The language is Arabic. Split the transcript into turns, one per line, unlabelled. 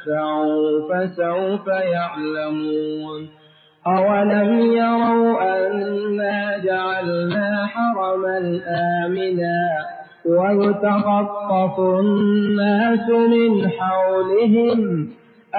فسعوا فسوف يعلمون أولم يروا أنا جعلنا حرما آمنا ويتخطف الناس من حولهم